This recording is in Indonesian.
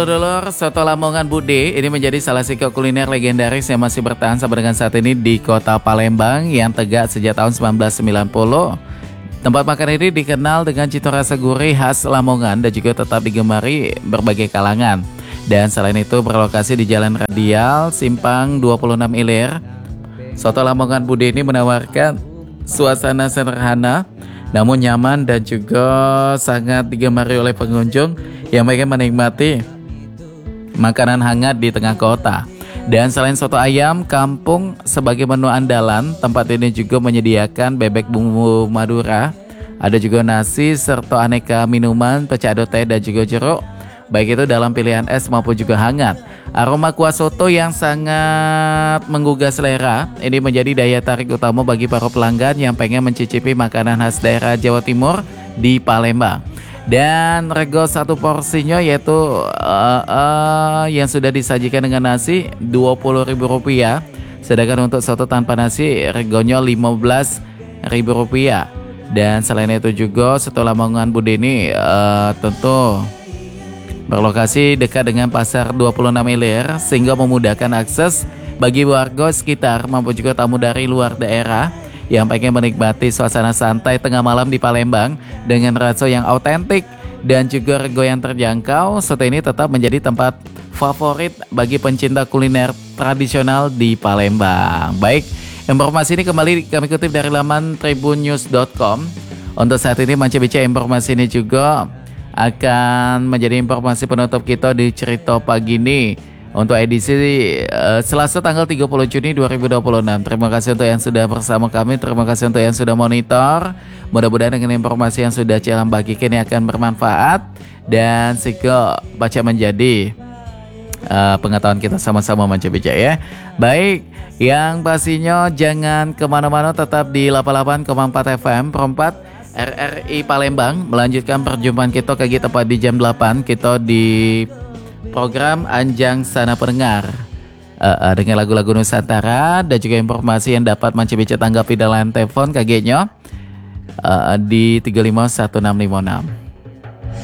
Dulur, soto Lamongan Bude ini menjadi salah satu kuliner legendaris yang masih bertahan sampai dengan saat ini di kota Palembang yang tegak sejak tahun 1990. Tempat makan ini dikenal dengan cita rasa gurih khas Lamongan dan juga tetap digemari berbagai kalangan. Dan selain itu berlokasi di Jalan Radial, Simpang 26 Ilir. Soto Lamongan Bude ini menawarkan suasana sederhana namun nyaman dan juga sangat digemari oleh pengunjung yang mereka menikmati makanan hangat di tengah kota. Dan selain soto ayam kampung sebagai menu andalan, tempat ini juga menyediakan bebek bumbu Madura, ada juga nasi serta aneka minuman, pecado teh dan juga jeruk, baik itu dalam pilihan es maupun juga hangat. Aroma kuah soto yang sangat menggugah selera ini menjadi daya tarik utama bagi para pelanggan yang pengen mencicipi makanan khas daerah Jawa Timur di Palembang. Dan rego satu porsinya yaitu yang sudah disajikan dengan nasi Rp20.000. Sedangkan untuk soto tanpa nasi regonya Rp15.000. Dan selain itu juga soto Lamongan Bude ini tentu berlokasi dekat dengan pasar 26 Ilir sehingga memudahkan akses bagi warga sekitar maupun juga tamu dari luar daerah yang pengen menikmati suasana santai tengah malam di Palembang dengan rasa yang autentik dan juga rego yang terjangkau. Soto ini tetap menjadi tempat favorit bagi pencinta kuliner tradisional di Palembang. Baik, informasi ini kembali kami kutip dari laman tribunnews.com. Untuk saat ini Manca Bica informasi ini juga akan menjadi informasi penutup kita di cerita pagi ini untuk edisi Selasa tanggal 30 Juni 2026. Terima kasih untuk yang sudah bersama kami. Terima kasih untuk yang sudah monitor. Mudah-mudahan dengan informasi yang sudah Cilam bagikan ini akan bermanfaat dan sehingga baca menjadi pengetahuan kita sama-sama Manca Bijak ya. Baik, yang pastinya jangan kemana-mana, tetap di 88,4 FM Perempat RRI Palembang. Melanjutkan perjumpaan kita kaki tepat di jam 8 kita di program Anjang Sana Pendengar dengan lagu-lagu Nusantara dan juga informasi yang dapat Manca Bica tanggapi dalam telepon kagetnya di 35166.